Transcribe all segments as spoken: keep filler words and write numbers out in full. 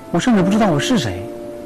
我甚至不知道我是谁。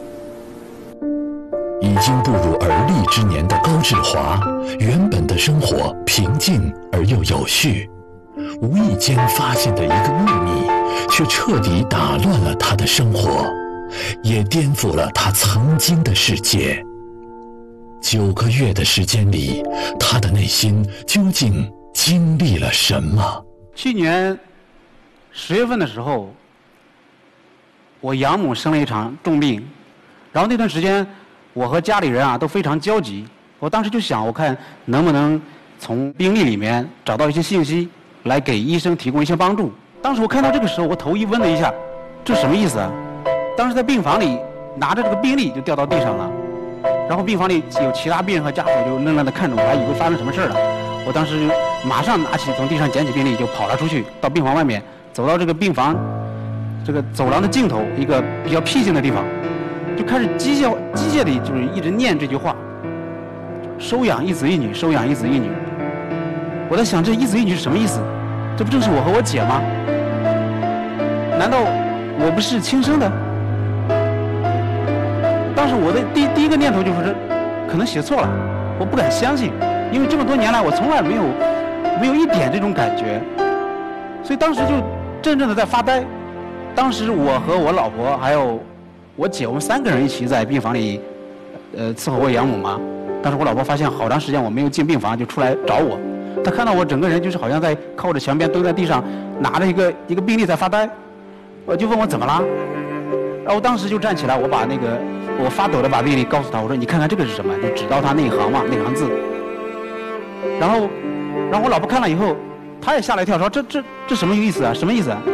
已经步入而立之年的高志华，原本的生活平静而又有序，无意间发现的一个秘密，却彻底打乱了他的生活，也颠覆了他曾经的世界。九个月的时间里，他的内心究竟经历了什么？ 去年十月份的时候，我养母生了一场重病，然后那段时间我和家里人啊都非常焦急。我当时就想，我看能不能从病历里面找到一些信息，来给医生提供一些帮助。当时我看到这个时候，我头一嗡了一下，这什么意思啊？当时在病房里拿着这个病历就掉到地上了，然后病房里有其他病人和家属就愣愣地看着我，还以为发生什么事了。我当时马上拿起从地上捡起病历就跑了出去，到病房外面，走到这个病房这个走廊的尽头一个比较僻静的地方，就开始机械机械地就是一直念这句话：收养一子一女，收养一子一女。我在想，这一子一女是什么意思？这不正是我和我姐吗？难道我不是亲生的？当时我的第第一个念头就是，可能写错了，我不敢相信，因为这么多年来我从来没有没有一点这种感觉，所以当时就怔怔的在发呆。当时我和我老婆还有我姐，我们三个人一起在病房里，呃，伺候我养母嘛。当时我老婆发现好长时间我没有进病房，就出来找我。她看到我整个人就是好像在靠着墙边蹲在地上，拿着一个一个病历在发呆，我就问我怎么了。然后我当时就站起来，我把那个我发抖的把病历告诉她，我说你看看这个是什么，就指到她那一行嘛，那行字。然后，然后我老婆看了以后，她也吓了一跳，说这这这什么意思啊？什么意思啊？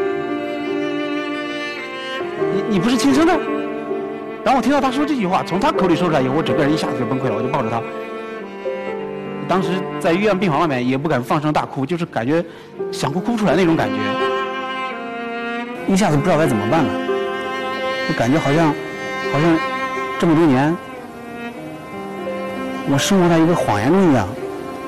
你你不是亲生的？然后我听到她说这句话，从她口里说出来以后，我整个人一下子就崩溃了，我就抱着她。当时在医院病房外面也不敢放声大哭，就是感觉想哭哭不出来那种感觉，一下子不知道该怎么办了，就感觉好像好像这么多年我生活在一个谎言中一样，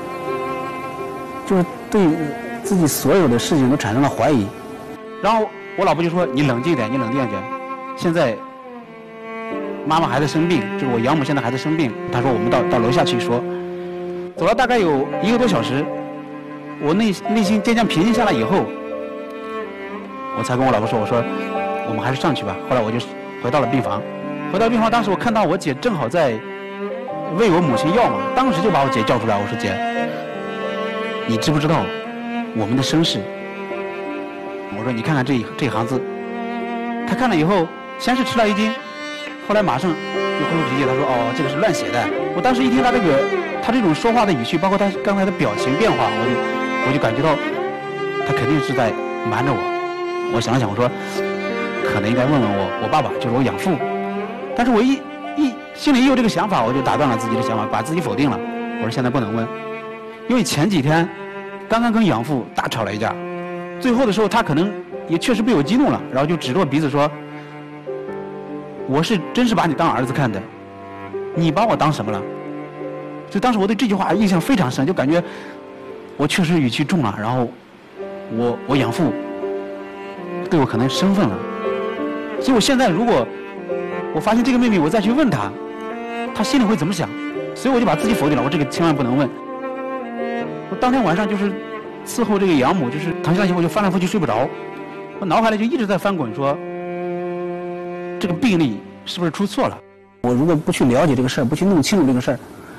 就是对自己所有的事情都产生了怀疑。然后我老婆就说：“你冷静点，你冷静点。现在妈妈还在生病，就是我养母现在还在生病。”她说：“我们到到楼下去说。”走了大概有一个多小时，我内内心渐渐平静下来以后，我才跟我老婆说：“我说我们还是上去吧。”后来我就回到了病房。回到病房，当时我看到我姐正好在喂我母亲药嘛，当时就把我姐叫出来，我说：“姐，你知不知道我们的身世？”我说：“你看看这一这一行字。”她看了以后，先是吃了一惊，后来马上就恢复脾气。她说：“哦，这个是乱写的。”我当时一听她这个，她这种说话的语气，包括她刚才的表情变化，我就我就感觉到她肯定是在瞒着我。我想了想，我说可能应该问问我我爸爸，就是我养父。但是我一一心里一有这个想法，我就打断了自己的想法，把自己否定了。我说现在不能问，因为前几天刚刚跟养父大吵了一架，最后的时候他可能也确实被我激怒了，然后就指着我鼻子说：“我是真是把你当儿子看的，你把我当什么了？”就当时我对这句话印象非常深，就感觉我确实语气重了，然后我我养父对我可能生分了。所以我现在如果我发现这个秘密，我再去问他，他心里会怎么想？所以我就把自己否定了，我这个千万不能问。我当天晚上就是伺候这个养母，就是躺下以后就翻来覆去睡不着，我脑海里就一直在翻滚，说这个病历是不是出错了？我如果不去了解这个事儿，不去弄清楚这个事儿，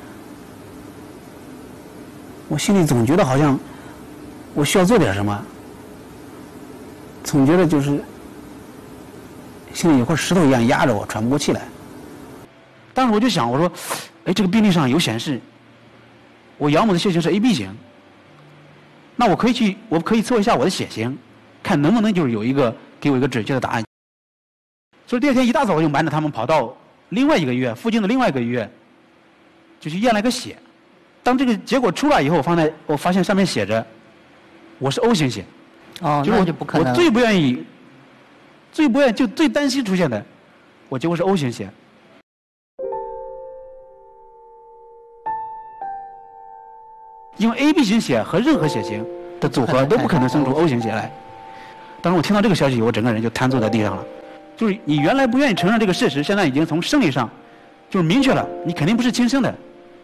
我心里总觉得好像我需要做点什么，总觉得就是心里有块石头一样压着我，喘不过气来。当时我就想，我说，哎，这个病历上有显示，我养母的血型是 A B 型，那我可以去，我可以测一下我的血型，看能不能就是有一个给我一个准确的答案。所以第二天一大早我就瞒着他们跑到另外一个医院，附近的另外一个医院，就去验了个血。当这个结果出来以后，我放在我发现上面写着我是 O 型血。 哦， 就是那就不可能。 我最不愿意，最不愿意就最担心出现的，我结果是 O 型血。因为 A B 型血和任何血型的组合都不可能生出 O 型血来。当时我听到这个消息，我整个人就瘫坐在地上了。 就是你原来不愿意承认这个事实，现在已经从生理上就是明确了，你肯定不是亲生的，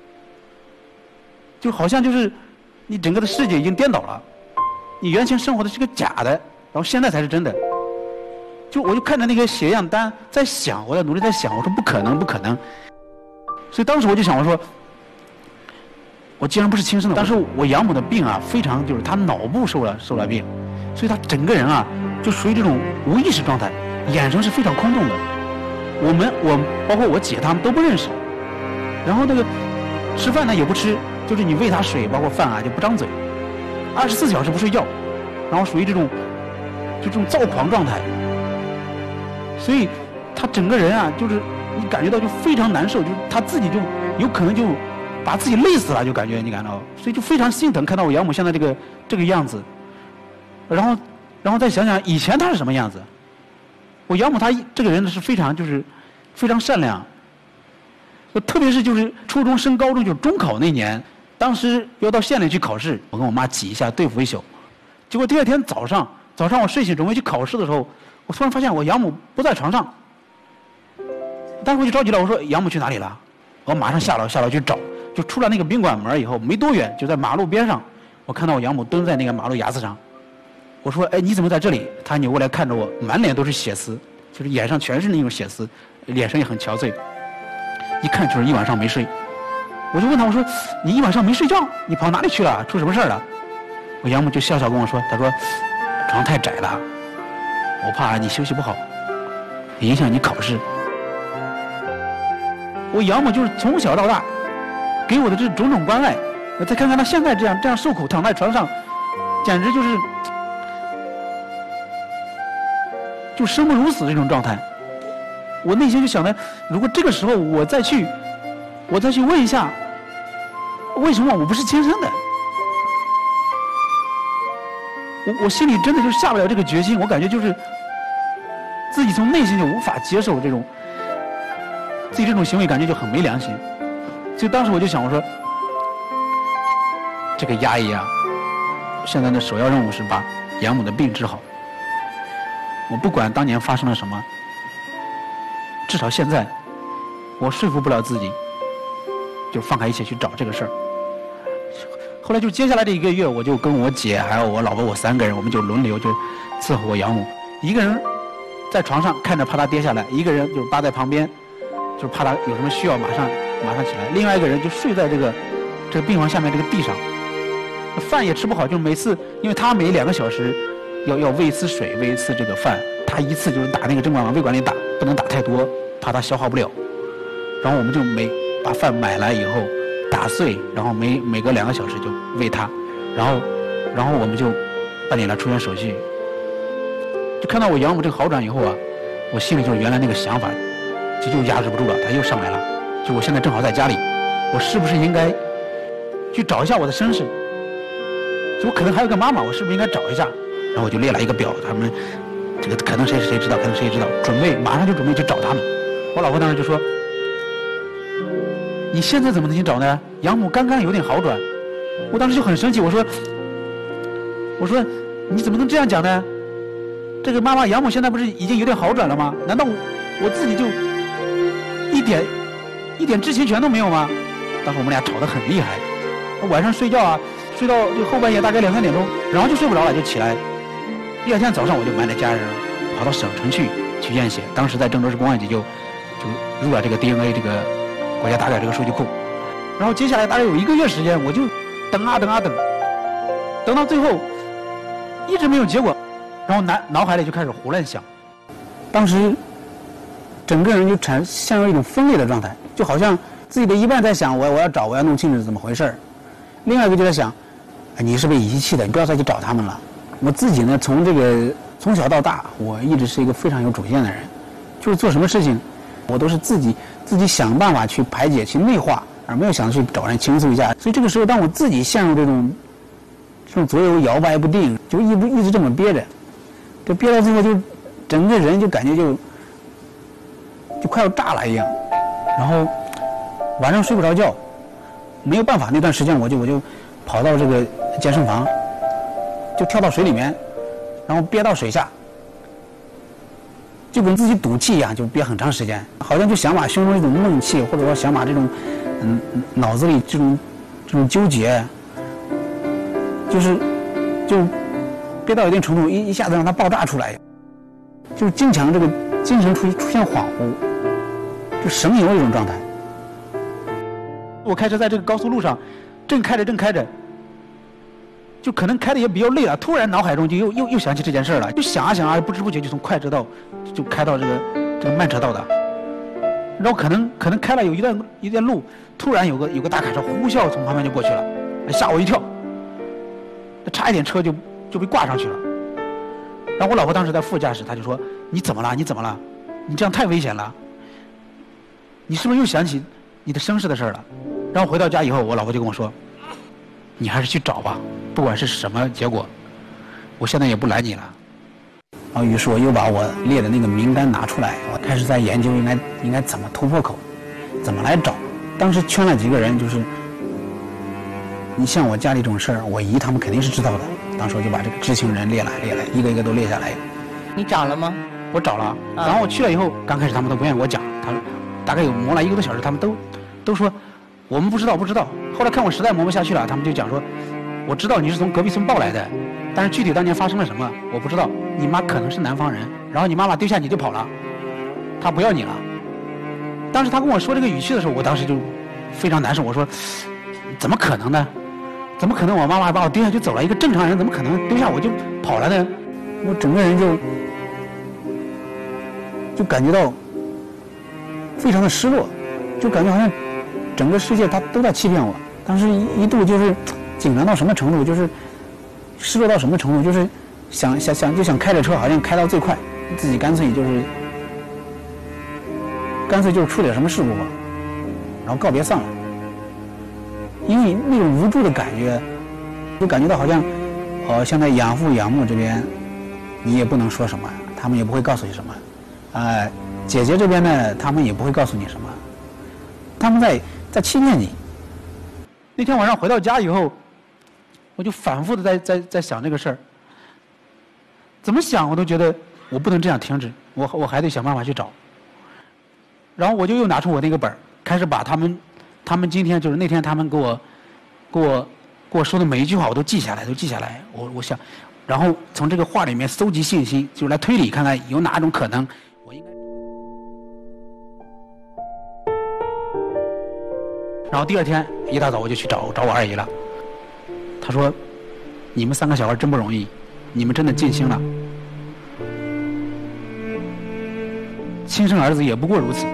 就好像就是你整个的世界已经颠倒了，你原先生活的是个假的，然后现在才是真的。就我就看着那个血样单，在想，我在努力在想，我说不可能，不可能。所以当时我就想，我说，我既然不是亲生的，但是我养母的病啊，非常就是她脑部受了受了病，所以她整个人啊，就属于这种无意识状态，眼神是非常空洞的。我们我包括我姐他们都不认识，然后那个吃饭呢也不吃，就是你喂她水，包括饭啊就不张嘴，二十四小时不睡觉，然后属于这种就这种躁狂状态。所以他整个人啊，就是你感觉到就非常难受，就是他自己就有可能就把自己累死了，就感觉你感到，所以就非常心疼，看到我养母现在这个这个样子，然后然后再想想以前他是什么样子。我养母她这个人是非常就是非常善良，特别是就是初中升高中就是中考那年，当时要到县里去考试，我跟我妈挤一下对付一宿，结果第二天早上早上我睡醒准备去考试的时候，我突然发现我养母不在床上，当时我就着急了，我说养母去哪里了？我马上下楼下楼去找，就出了那个宾馆门以后没多远，就在马路边上，我看到我养母蹲在那个马路牙子上，我说哎你怎么在这里？她扭过来看着我，满脸都是血丝，就是眼上全是那种血丝，脸上也很憔悴，一看就是一晚上没睡。我就问她，我说你一晚上没睡觉，你跑哪里去了？出什么事儿了？我养母就笑笑跟我说，她说床太窄了，我怕你休息不好，影响你考试。我养母就是从小到大给我的这种种关爱，再看看她现在这样这样受苦躺在床上，简直就是就生不如死这种状态。我内心就想着，如果这个时候我再去我再去问一下，为什么我不是亲生的，我我心里真的就下不了这个决心，我感觉就是自己从内心就无法接受这种自己这种行为，感觉就很没良心。所以当时我就想，我说这个牙医啊，现在的首要任务是把养母的病治好。我不管当年发生了什么，至少现在我说服不了自己就放开一切去找这个事儿。后来就接下来这一个月，我就跟我姐还有我老婆，我三个人，我们就轮流就伺候我养母，一个人在床上看着怕她跌下来，一个人就扒在旁边，就是怕她有什么需要马上马上起来，另外一个人就睡在这个这个病房下面这个地上，饭也吃不好，就每次因为他每两个小时要要喂一次水，喂一次这个饭，他一次就是打那个针管往胃管里打，不能打太多，怕他消化不了。然后我们就每把饭买来以后打碎，然后每每隔两个小时就喂他，然后然后我们就办理了出院手续。就看到我养母这个好转以后啊，我心里就是原来那个想法就又压制不住了，他又上来了。就我现在正好在家里，我是不是应该去找一下我的身世？就我可能还有个妈妈，我是不是应该找一下？然后我就列了一个表，他们这个可能谁谁知道，可能谁知道，准备马上就准备去找他们。我老婆当时就说：“你现在怎么能去找呢？养母刚刚有点好转。”我当时就很生气，我说：“我说你怎么能这样讲呢？这个妈妈养母现在不是已经有点好转了吗？难道我我自己就一点一点知情权都没有吗？”当时我们俩吵得很厉害，我晚上睡觉啊，睡到就后半夜大概两三点钟，然后就睡不着了，就起来。第二天早上我就瞒着家人跑到省城去去验血，当时在郑州市公安局就就入了这个 D N A 这个国家大概这个数据库。然后接下来大概有一个月时间，我就等啊等啊等，等到最后一直没有结果，然后脑脑海里就开始胡乱想，当时整个人就产陷入一种分裂的状态，就好像自己的一半在想我我要找我要弄清楚怎么回事儿，另外一个就在想，哎，你是被遗弃的，你不要再去找他们了。我自己呢，从这个从小到大，我一直是一个非常有主见的人，就是做什么事情，我都是自己自己想办法去排解、去内化，而没有想去找人倾诉一下。所以这个时候，当我自己陷入这种这种左右摇摆不定，就一直一直这么憋着，就憋到最后就整个人就感觉就就快要炸了一样，然后晚上睡不着觉，没有办法，那段时间我就我就跑到这个健身房。就跳到水里面，然后憋到水下， 就跟自己赌气一样，就憋很长时间，好像就想把胸中这种闷气，或者说想把这种嗯脑子里这种这种纠结，就是就憋到一定程度，一一下子让它爆炸出来，就经常这个精神出出现恍惚，就神游这种状态。我开车在这个高速路上，正开着正开着，就可能开的也比较累了，突然脑海中就又又又想起这件事了，就想啊想啊，不知不觉就从快车道就开到这个这个慢车道的，然后可能可能开了有一段一段路，突然有个有个大卡车呼啸从旁边就过去了，吓我一跳，差一点车就就被挂上去了。然后我老婆当时在副驾驶，她就说：“你怎么了？你怎么了？你这样太危险了。你是不是又想起你的身世的事了？”然后回到家以后，我老婆就跟我说：“你还是去找吧，不管是什么结果，我现在也不拦你了。”然后于是我又把我列的那个名单拿出来，我开始在研究应该应该怎么突破口，怎么来找。当时圈了几个人，就是你像我家里这种事儿，我姨他们肯定是知道的。当时我就把这个知情人列来列来，一个一个都列下来。 你找了吗？ 我找了，然后我去了以后，刚开始他们都不愿意给我讲，他说大概有磨了一个多小时，他们都都说我们不知道不知道。后来看我实在磨不下去了，他们就讲说，我知道你是从隔壁村报来的，但是具体当年发生了什么我不知道。你妈可能是南方人，然后你妈妈丢下你就跑了，她不要你了。当时他跟我说这个语气的时候，我当时就非常难受，我说怎么可能呢？怎么可能我妈妈把我丢下就走了？一个正常人怎么可能丢下我就跑了呢？我整个人就就感觉到非常的失落，就感觉好像整个世界它都在欺骗我。当时一一度就是紧张到什么程度，就是失落到什么程度，就是想想想就想开着车，好像开到最快，自己干脆就是干脆就是出点什么事故吧，然后告别算了。因为那种无助的感觉，就感觉到好像，呃，现在养父养母这边，你也不能说什么，他们也不会告诉你什么，呃，姐姐这边呢，他们也不会告诉你什么，他们在在欺骗你。那天晚上回到家以后，我就反复的在在在想这个事儿，怎么想我都觉得我不能这样停止，我我还得想办法去找。然后我就又拿出我那个本儿，开始把他们。他们今天就是那天他们给我，给我，给我说的每一句话我都记下来，都记下来。我我想，然后从这个话里面搜集信息，就是来推理看看有哪种可能，我应该。然后第二天一大早我就去找找我二姨了。她说：“你们三个小孩真不容易，你们真的尽心了。亲生儿子也不过如此。”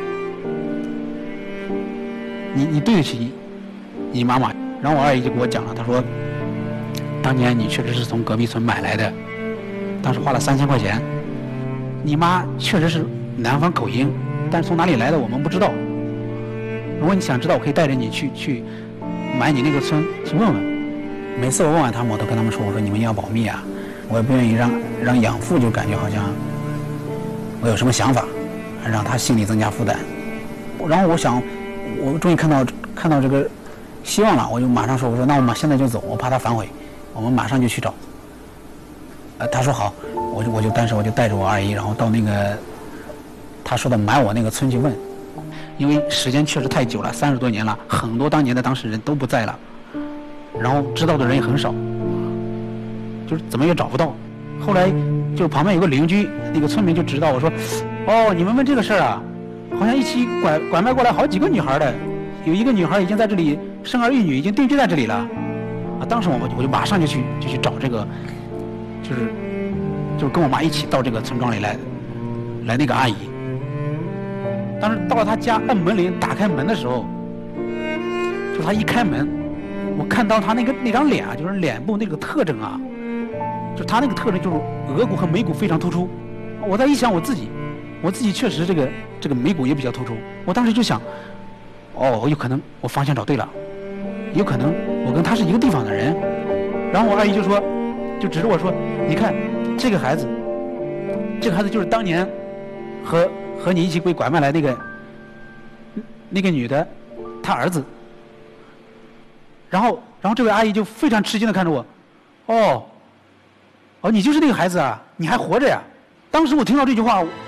你你对得起你妈妈。然后我二姨就给我讲了，她说当年你确实是从隔壁村买来的，当时花了三千块钱，你妈确实是南方口音，但是从哪里来的我们不知道。如果你想知道，我可以带着你去去买你那个村去问问。每次我问完他们，我都跟他们说，我说你们要保密啊，我也不愿意让让养父就感觉好像我有什么想法，让他心里增加负担。然后我想我终于看到看到这个希望了，我就马上说，我说那我们现在就走，我怕他反悔，我们马上就去找。呃，他说好，我就我就当时我就带着我二姨，然后到那个他说的买我那个村去问，因为时间确实太久了，三十多年了，很多当年的当事人都不在了，然后知道的人也很少，就是怎么也找不到。后来就旁边有个邻居，那个村民就知道，我说哦，你们问这个事儿啊，好像一起拐拐卖过来好几个女孩的，有一个女孩已经在这里生儿育女，已经定居在这里了。啊，当时我我就马上就去就去找这个，就是就是跟我妈一起到这个村庄里来，来那个阿姨。当时到了她家，按门铃打开门的时候，就她一开门，我看到她那个那张脸啊，就是脸部那个特征啊，就她那个特征就是额骨和眉骨非常突出。我在一想我自己。我自己确实这个这个眉骨也比较突出，我当时就想，哦，有可能我方向找对了，有可能我跟他是一个地方的人。然后我二姨就说，就指着我说，你看这个孩子，这个孩子就是当年和和你一起被拐卖来那个那个女的，她儿子。然后然后这位阿姨就非常吃惊的看着我，哦，哦，你就是那个孩子啊，你还活着呀？当时我听到这句话，